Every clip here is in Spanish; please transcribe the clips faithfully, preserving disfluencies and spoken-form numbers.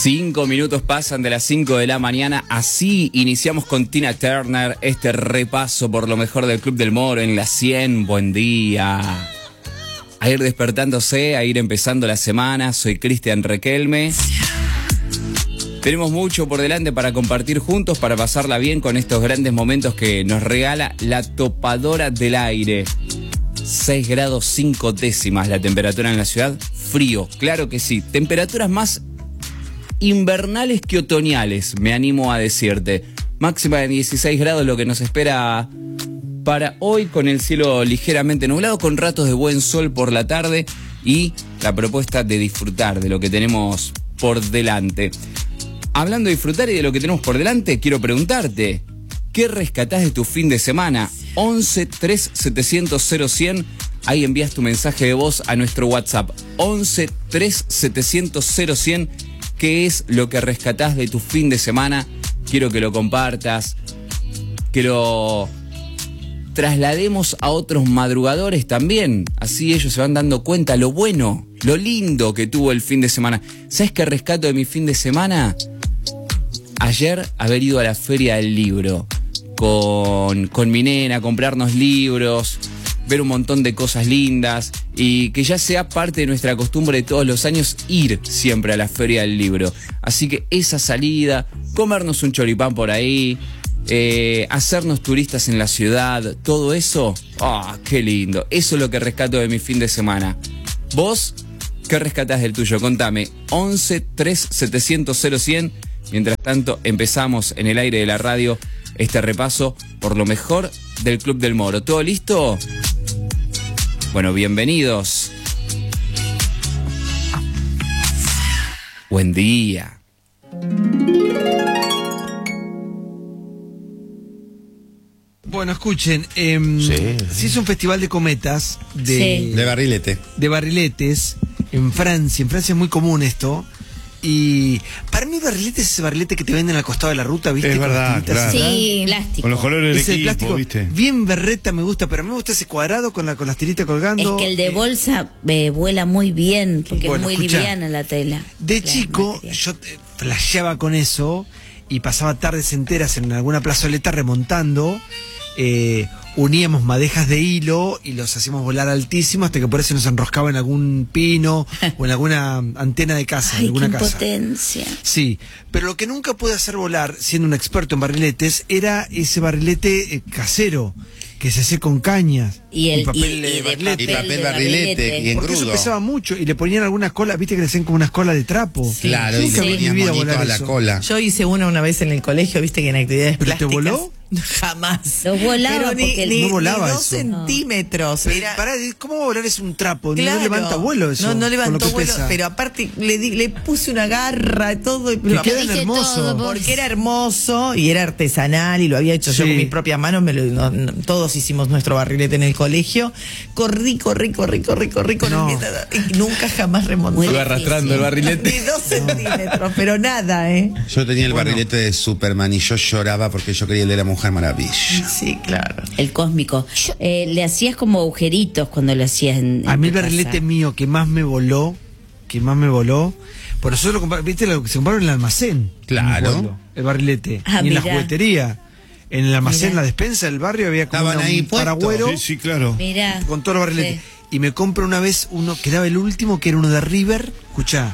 Cinco minutos pasan de las cinco de la mañana. Así iniciamos con Tina Turner este repaso por lo mejor del Club del Moro en la cien. Buen día. A ir despertándose, a ir empezando la semana. Soy Cristian Requelme. Tenemos mucho por delante para compartir juntos, para pasarla bien con estos grandes momentos que nos regala la topadora del aire. seis grados cinco décimas la temperatura en la ciudad. Frío, claro que sí. Temperaturas más invernales que otoñales, me animo a decirte. Máxima de dieciséis grados lo que nos espera para hoy, con el cielo ligeramente nublado, con ratos de buen sol por la tarde y la propuesta de disfrutar de lo que tenemos por delante. Hablando de disfrutar y de lo que tenemos por delante, quiero preguntarte, ¿qué rescatás de tu fin de semana? once tres setecientos cero cien. Ahí envías tu mensaje de voz a nuestro WhatsApp. once tres setecientos cero cien. ¿Qué es lo que rescatás de tu fin de semana? Quiero que lo compartas, que lo traslademos a otros madrugadores también. Así ellos se van dando cuenta lo bueno, lo lindo que tuvo el fin de semana. ¿Sabes qué rescato de mi fin de semana? Ayer haber ido a la Feria del Libro con, con mi nena, comprarnos libros, ver un montón de cosas lindas y que ya sea parte de nuestra costumbre de todos los años ir siempre a la Feria del Libro. Así que esa salida, comernos un choripán por ahí, eh, hacernos turistas en la ciudad, todo eso, ¡ah, oh, qué lindo! Eso es lo que rescato de mi fin de semana. ¿Vos qué rescatás del tuyo? Contame, once tres setecientos cero cien. Mientras tanto, empezamos en el aire de la radio este repaso por lo mejor del Club del Moro. ¿Todo listo? Bueno, bienvenidos. Buen día. Bueno, escuchen, eh, sí. se hizo un festival de cometas, de, sí. de barrilete. De barriletes en Francia. En Francia es muy común esto. Y para mí barrilete es ese barrilete que te venden al costado de la ruta, ¿viste? Es verdad, claro. Sí, plástico. Con los colores del equipo, plástico, ¿viste? Bien berreta me gusta, pero a mí me gusta ese cuadrado con, la, con las tiritas colgando. Es que el de bolsa eh, vuela muy bien, porque bueno, es muy escuchá, liviana la tela. De chico, material. yo flasheaba con eso y pasaba tardes enteras en alguna plazoleta remontando. Eh, uníamos madejas de hilo y los hacíamos volar altísimo hasta que por eso nos enroscaba en algún pino o en alguna antena de casa. Ay, de alguna qué casa. Potencia. Sí, pero lo que nunca pude hacer volar, siendo un experto en barriletes, era ese barrilete eh, casero que se hacía con cañas y, el, y papel, y, y de barrilete. Y papel barrilete y porque engrudo. eso pesaba mucho y le ponían algunas colas, viste que le hacían como unas colas de trapo. Sí. Claro, Yo y le ponían monito a la eso. cola. Yo hice una una vez en el colegio, viste que en actividades ¿Pero plásticas. te voló? Jamás. No volaba Pero ni, porque ni, no volaba ni dos eso. centímetros. Pero, Era... pará, ¿cómo va a volar es un trapo? Claro. No levanta vuelo eso. No, no levantó vuelo, pesa. pero aparte le, di, le puse una garra, todo. Y que quedan hermosos. Porque era hermoso y era artesanal y lo había hecho sí. yo con mis propias manos. Me lo, no, no, todos hicimos nuestro barrilete en el colegio. Corrí, corrí, corrí, corrí, corrí con no. el y nunca jamás remontó. Iba arrastrando el barrilete. Ni dos centímetros, pero nada, ¿eh? Yo tenía el bueno. barrilete de Superman y yo lloraba porque yo quería el de la Mujer Maravilla. Sí, claro. El cósmico. Eh, le hacías como agujeritos cuando lo hacías en, en A mí el tu barrilete casa. mío que más me voló, que más me voló, por eso lo compré, viste lo que se compraron en el almacén. Claro. El barrilete. Ah, y en la mirá. juguetería. En el almacén, Mirá. la despensa del barrio había como Estaban una- ahí un puestos. paragüero Sí, sí, claro. Mirá. con todos los barriletes. Sí. Y me compro una vez uno, quedaba el último, que era uno de River, escuchá,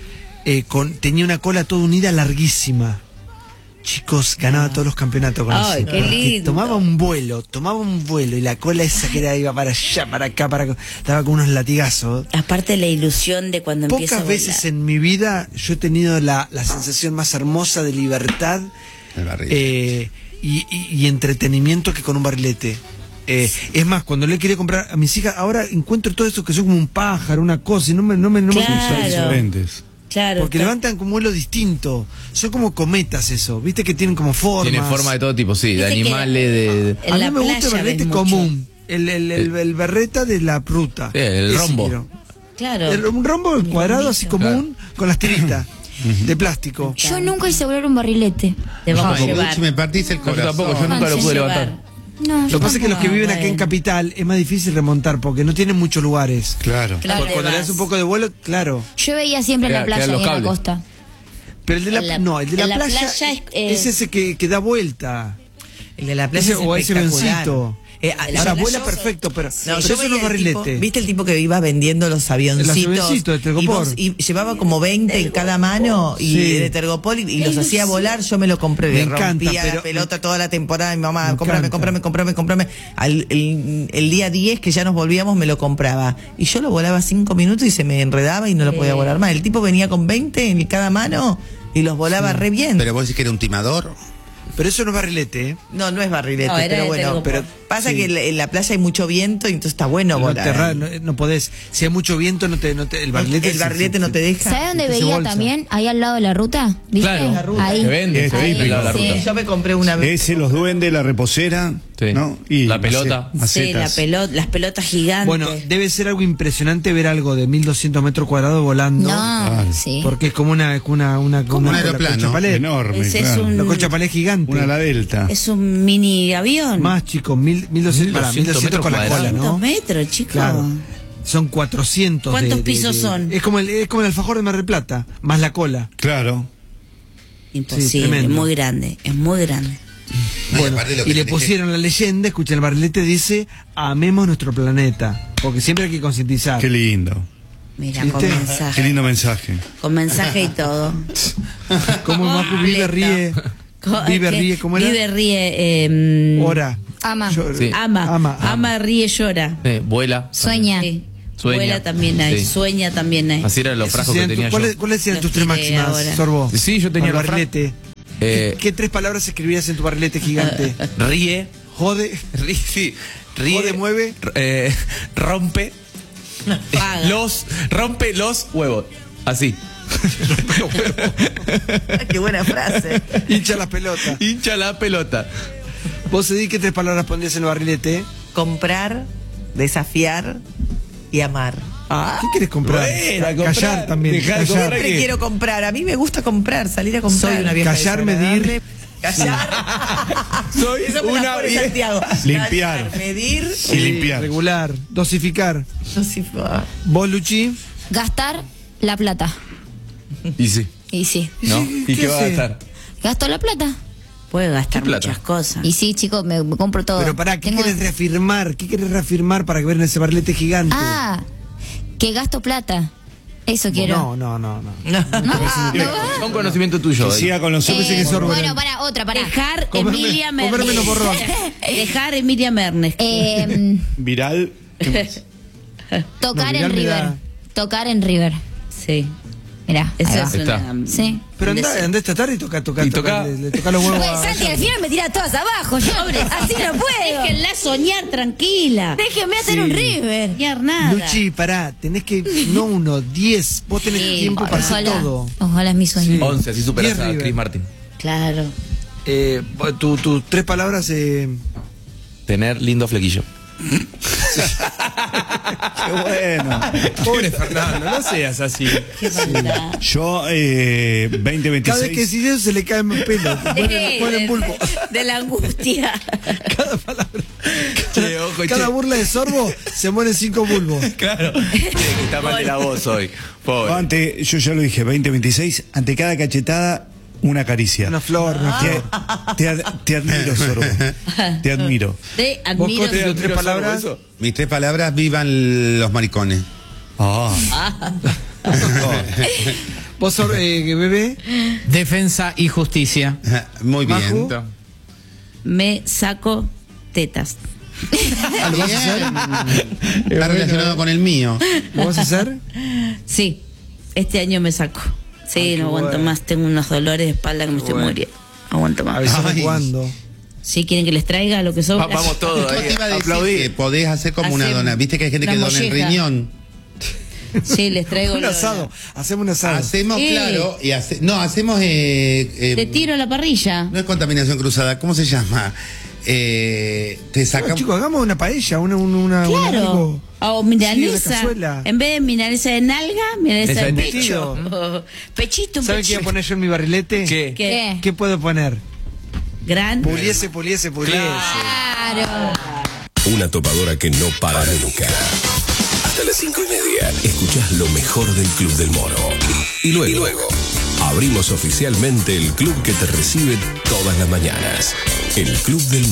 eh, con, tenía una cola toda unida larguísima. Chicos, ganaba todos los campeonatos con Ay, eso. qué Porque lindo. tomaba un vuelo, tomaba un vuelo y la cola esa que era iba para allá, para acá, para acá, daba con unos latigazos. Aparte la ilusión de cuando empieza a Pocas volar. veces en mi vida yo he tenido la, la sensación más hermosa de libertad El barrilete. eh, y, y, y entretenimiento que con un barrilete. Eh, es más, cuando le quería comprar a mis hijas, ahora encuentro todo eso que son como un pájaro, una cosa, y no me, no me, no me- Claro. Son diferentes. Claro. porque está- levantan como vuelo distinto. Son como cometas eso, viste que tienen como formas. Tiene forma de todo tipo, sí, de Viste que- animales, de... En A mí la me gusta el playa barrilete ves común, el, el, el, el berreta de la fruta. Sí, el Ese rombo. quiero. Claro. El- un rombo cuadrado así común, con las tiritas de plástico. Yo nunca hice volar un barrilete. Te vamos Ay, a llevar. Luchi, me partiste el Yo corazón. tampoco, yo nunca lo Vamos a pude llevar. levantar. No, Lo que pasa es que los que Ah, viven aquí en bueno. Capital es más difícil remontar porque no tienen muchos lugares. Claro. Claro, Porque cuando le vas. das un poco de vuelo, claro. yo veía siempre en Queda- la playa quedan y los en la cables. costa. Pero el de la, La- no, el de la, en la playa, playa es, eh, es ese que, que da vuelta. El de la playa Ese- es o ese espectacular. vencito. Eh, Ahora yo- vuela yo- perfecto, pero, No, pero yo eso no veía es el tipo, barrilete. ¿viste el tipo que iba vendiendo los avioncitos? avioncitos de Tergopol. y, vos- y llevaba como veinte en cada mano y Sí. de Tergopol y, y los hacía volar. Yo me lo compré, Me le encanta, rompía pero- la pelota toda la temporada. Mi mamá, Me cómprame, encanta. cómprame, cómprame, cómprame. Al, el, el día diez que ya nos volvíamos me lo compraba. Y yo lo volaba cinco minutos y se me enredaba y no lo podía volar más. El tipo venía con veinte en cada mano y los volaba re bien. Pero vos decís que era un timador. Pero eso no es barrilete, ¿eh? No, no es barrilete, No, era pero de bueno, Tergopol. pero pasa Sí. que en la, en la playa hay mucho viento y entonces está bueno No, volar. te ra- no, no podés. Si hay mucho viento, no te, no te- el barrilete, el se- barrilete se- no te deja. ¿Sabes dónde que se veía bolsa. también? Ahí al lado de la ruta. ¿Viste? Claro, la ruta. Ahí. se vende, Es se vende Ahí, la, la sí. ruta. Yo me compré una vez. Ese, los duendes, la reposera, Sí. ¿no? Y La pelota. mace- Sí, la macetas. pelota, las pelotas gigantes. Bueno, debe ser algo impresionante ver algo de mil doscientos metros cuadrados volando. No, sí. Porque es como una, una, una, Como un una aeroplano. Concha Palé. Enorme, Ese es claro. un- La Concha Palé gigante. Una la delta. es un mini avión. Más chicos, mil, mil doscientos, para, mil doscientos con la metros cola, ¿Cuántos ¿no? metros, chicos? Claro. Son cuatrocientos. ¿Cuántos de- de- pisos de- son? Es como, el, es como el alfajor de Mar del Plata, más la cola. Claro. Sí, Imposible, es tremendo. muy grande, es muy grande. No, y Bueno, aparte lo que y le tenés pusieron la leyenda, escucha, el barrilete dice, amemos nuestro planeta. Porque siempre hay que concientizar. Qué lindo. Mira, ¿Viste? con Qué mensaje. lindo mensaje. Con mensaje y todo. Como Macu vive, ríe. Co- Vive, ¿qué? ríe, ¿cómo era? Vive, ríe. eh, Ora. Ama. Yo- Sí. Ama, Ama, ama, ama. ríe, llora. Eh, vuela. Sueña. Sí. Sueña. Vuela también hay, Sí. sueña también hay. Así eran los Esos frascos que serían tu- tenía yo. ¿cuáles, ¿Cuáles eran Los tus tres tiré máximas, ahora. Sorbo? Sí, yo tenía Con el los barrilete. Eh, ¿Qué, qué tres palabras escribirías en tu barrilete gigante? Ríe. Jode. Ríe, sí. Ríe. Jode, mueve. r- eh, rompe. Paga. Los. Rompe los huevos. Así. Qué buena frase. Hincha las pelotas. Hincha la pelota. Vos Edith, ¿qué tres palabras pondrías en el barrilete? Comprar, desafiar y amar. ¿Qué quieres comprar? buena, comprar. Callar también. Dejar de callar. comprar. Siempre quiero comprar. A mí me gusta comprar, salir a comprar. Soy una vieja desagradable. Callar, medir. Callar. Soy Eso me una la pone vie- Santiago. Limpiar. Callar, medir. Y limpiar. Regular. Dosificar. No sé, ah. ¿Vos, Luchi? Gastar la plata. Y sí. Y sí. ¿No? Sí, ¿Y ¿qué qué va a hace? gastar? Gasto la plata. Puede gastar ¿Qué plata? muchas cosas. Y sí, chicos, me, me compro todo. Pero pará, ¿qué Tengo- querés reafirmar? ¿Qué querés reafirmar para que vean ese barrilete gigante? Ah, que gasto plata. Eso quiero. No, no, no, no. No, no. Un conocimiento tuyo. Que ahí. siga con los Eh, ojos. que sorbo bueno, eran. para otra, para. Dejar Comerme- Emilia comerme Mernes. los borrón. Dejar Emilia Mernes. Eh, Viral. ¿Qué más? tocar No, en Vidal me River. da- Tocar en River. Sí. Mirá. Eso ahí va. es Está. una. Sí. Pero andá, Des- andá esta tarde y toca, toca, Y toca, toca- le, le toca los huevos. Pues a- Santi, al final me tira todas abajo, yo. Así no puedo. Déjenla soñar tranquila. Déjenme hacer Sí. un River. Soñar nada. Luchi, pará, tenés que, no uno, diez. Vos tenés Sí, tiempo para hacer Ojalá. todo. Ojalá es mi sueño. Sí. once, así superas Diez a River. Chris Martin. Claro. Eh, tus tu tres palabras, eh, Tener lindo flequillo. Qué bueno. Pobre Fernando, no seas así. Qué maldad. Yo, eh, veinte cada vez que veintiséis. decís eso se le cae el pelo. Pone, pone de, en pulpo. de la angustia. Cada palabra. Che, ojo, Cada che. burla de sorbo se mueren cinco bulbos. Claro. Che, que está mal de la voz hoy. Pobre. Ante, yo ya lo dije, veinte veintiséis. Ante cada cachetada, una caricia. Una flor, una flor. Te, te ad- te admiro, Sorbo. Te admiro. Te ¿Vos, admiro. Cote, tus tres palabras? Mis tres palabras, vivan los maricones. Ah. ¿Vos, Sor- eh, bebé? Defensa y justicia. Muy bien. Maju. Me saco tetas. Ah, ¿lo vas a hacer? Está relacionado con el mío. ¿Lo vas a hacer? Sí. Este año me saco. Sí, Ay, qué no aguanto bueno. más. Tengo unos dolores de espalda que me estoy bueno. muriendo. Aguanto más. Avisame Ay. cuándo. ¿Sí quieren que les traiga lo que sobra? Va- vamos todos Yo ahí. te iba a decir Aplaudir. que podés hacer como una Hacemos dona. Viste que hay gente que una dona el molleja. riñón. Sí, les traigo Un lo- asado. Hacemos un asado. Hacemos, Sí. claro, y hace, no, hacemos... Eh, eh, Te tiro a la parrilla. No es contaminación cruzada, ¿cómo se llama? Eh, te No, sacamos... chicos, hagamos una paella, una, una, una, una Claro. algo. O Sí, milanesa. una cazuela. En vez de milanesa de nalga, milanesa Esa de de pecho. Pechito, un ¿Saben qué pechito. voy a poner yo en mi barrilete? ¿Qué? ¿Qué? ¿Qué puedo poner? Gran. Puliese, puliese, puliese. Claro. Una topadora que no para nunca. Hasta las cinco y media escuchás lo mejor del Club del Mono. Y luego, abrimos oficialmente el club que te recibe todas las mañanas. El Club del